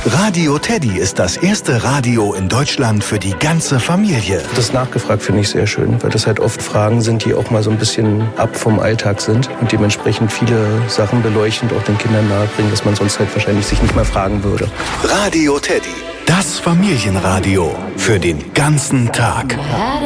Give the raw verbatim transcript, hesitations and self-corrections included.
Radio Teddy ist das erste Radio in Deutschland für die ganze Familie. Das nachgefragt finde ich sehr schön, weil das halt oft Fragen sind, die auch mal so ein bisschen ab vom Alltag sind und dementsprechend viele Sachen beleuchtend auch den Kindern nahebringen, dass man sonst halt wahrscheinlich sich nicht mehr fragen würde. Radio Teddy, das Familienradio für den ganzen Tag.